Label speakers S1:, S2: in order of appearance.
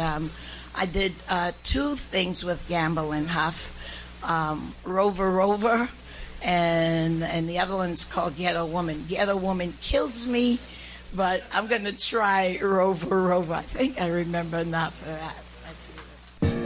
S1: I did two things with Gamble and Huff, Rover Rover, and the other one's called Ghetto Woman. Ghetto Woman kills me, but I'm going to try Rover Rover. I think I remember enough for that.